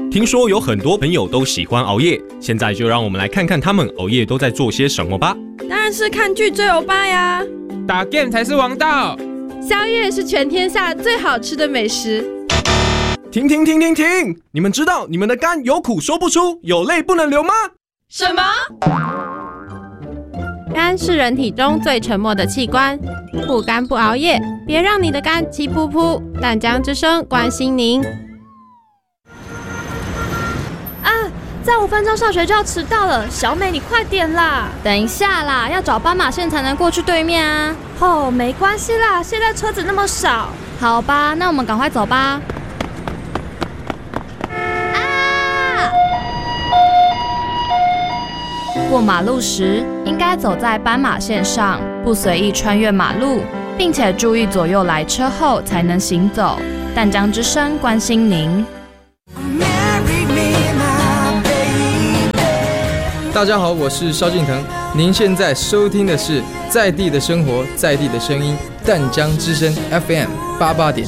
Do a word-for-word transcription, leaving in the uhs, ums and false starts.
听说有很多朋友都喜欢熬夜，现在就让我们来看看他们熬夜都在做些什么吧。 当然是看剧追欧巴呀， 打 game 才是王道， 宵夜是全天下最好吃的美食。 停停停停停！你们知道你们的肝有苦说不出，有泪不能流吗？ 什么？ 肝是人体中最沉默的器官，不肝不熬夜，别让你的肝气噗噗。淡江之声关心您。 啊，再五分钟上学就要迟到了，小美你快点啦！ 等一下啦，要找斑马线才能过去对面啊。 哦，没关系啦，现在车子那么少。 好吧，那我们赶快走吧。过马路时，应该走在斑马线上，不随意穿越马路，并且注意左右来车后才能行走。淡江之声关心您。 大家好，我是萧敬腾，您现在收听的是在地的生活，在地的声音，淡江之声 F M 八八点